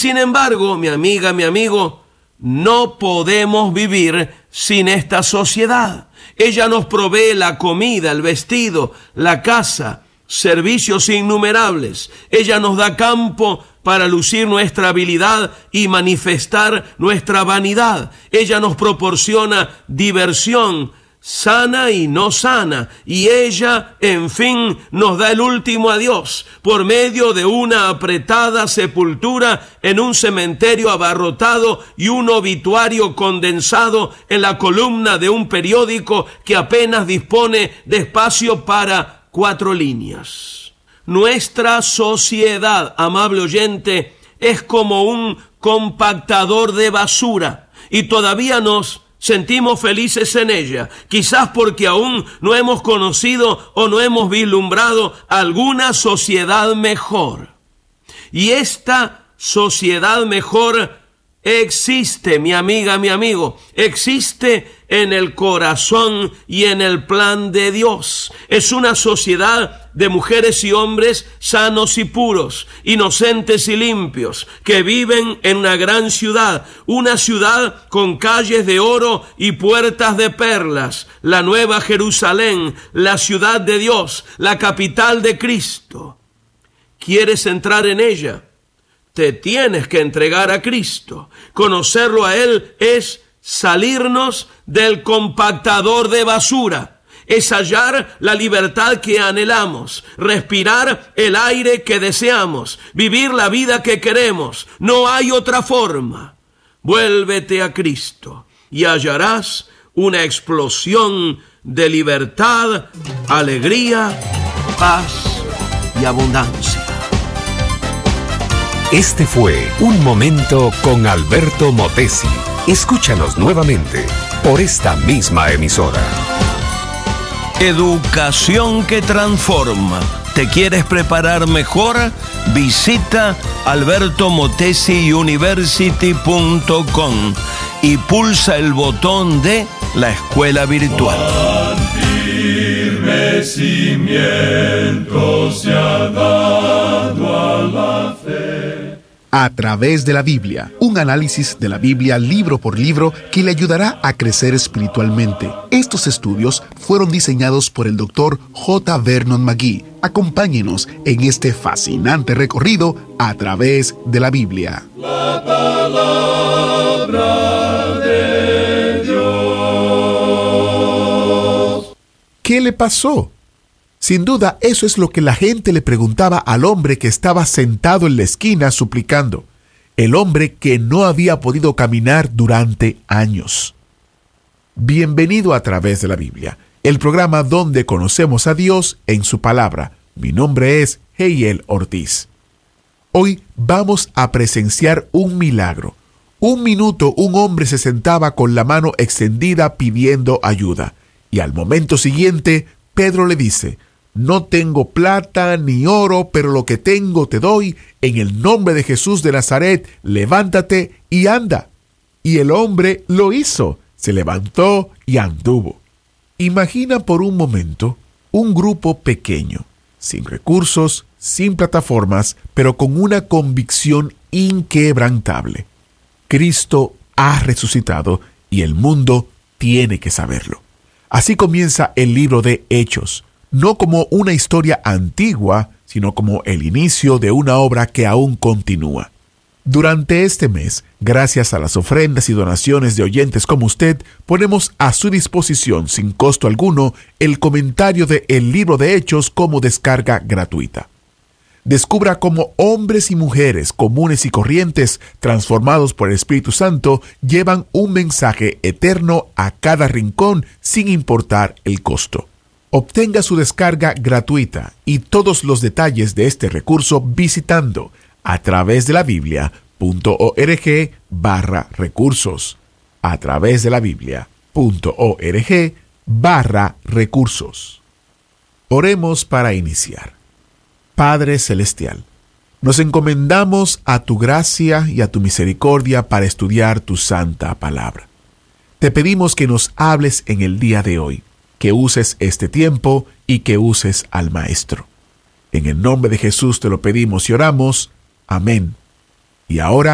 sin embargo, mi amiga, mi amigo, no podemos vivir sin esta sociedad. Ella nos provee la comida, el vestido, la casa, servicios innumerables. Ella nos da campo para lucir nuestra habilidad y manifestar nuestra vanidad. Ella nos proporciona diversión sana y no sana, y ella, en fin, nos da el último adiós por medio de una apretada sepultura en un cementerio abarrotado y un obituario condensado en la columna de un periódico que apenas dispone de espacio para 4 líneas. Nuestra sociedad, amable oyente, es como un compactador de basura, y todavía nos sentimos felices en ella, quizás porque aún no hemos conocido o no hemos vislumbrado alguna sociedad mejor. Y esta sociedad mejor existe, mi amiga, mi amigo, existe en el corazón y en el plan de Dios. Es una sociedad de mujeres y hombres sanos y puros, inocentes y limpios, que viven en una gran ciudad, una ciudad con calles de oro y puertas de perlas, la Nueva Jerusalén, la ciudad de Dios, la capital de Cristo. ¿Quieres entrar en ella? Te tienes que entregar a Cristo. Conocerlo a Él es salirnos del compactador de basura. Es hallar la libertad que anhelamos, respirar el aire que deseamos, vivir la vida que queremos. No hay otra forma. Vuélvete a Cristo y hallarás una explosión de libertad, alegría, paz y abundancia. Este fue Un Momento con Alberto Motesi. Escúchanos nuevamente por esta misma emisora. Educación que transforma. ¿Te quieres preparar mejor? Visita albertomotesiuniversity.com y pulsa el botón de la escuela virtual. Firme cimiento se ha dado a la fe. A través de la Biblia, un análisis de la Biblia libro por libro que le ayudará a crecer espiritualmente. Estos estudios fueron diseñados por el Dr. J. Vernon McGee. Acompáñenos en este fascinante recorrido a través de la Biblia. La palabra de Dios. ¿Qué le pasó? Sin duda, eso es lo que la gente le preguntaba al hombre que estaba sentado en la esquina suplicando, el hombre que no había podido caminar durante años. Bienvenido a través de la Biblia, el programa donde conocemos a Dios en su palabra. Mi nombre es Heiel Ortiz. Hoy vamos a presenciar un milagro. Un minuto un hombre se sentaba con la mano extendida pidiendo ayuda, y al momento siguiente Pedro le dice: no tengo plata ni oro, pero lo que tengo te doy. En el nombre de Jesús de Nazaret, levántate y anda. Y el hombre lo hizo. Se levantó y anduvo. Imagina por un momento un grupo pequeño, sin recursos, sin plataformas, pero con una convicción inquebrantable. Cristo ha resucitado y el mundo tiene que saberlo. Así comienza el libro de Hechos. No como una historia antigua, sino como el inicio de una obra que aún continúa. Durante este mes, gracias a las ofrendas y donaciones de oyentes como usted, ponemos a su disposición, sin costo alguno, el comentario de El Libro de Hechos como descarga gratuita. Descubra cómo hombres y mujeres comunes y corrientes, transformados por el Espíritu Santo, llevan un mensaje eterno a cada rincón sin importar el costo. Obtenga su descarga gratuita y todos los detalles de este recurso visitando a través de la Biblia.org/recursos. A través de la Biblia.org/recursos. Oremos para iniciar. Padre Celestial, nos encomendamos a tu gracia y a tu misericordia para estudiar tu santa palabra. Te pedimos que nos hables en el día de hoy, que uses este tiempo y que uses al Maestro. En el nombre de Jesús te lo pedimos y oramos. Amén. Y ahora,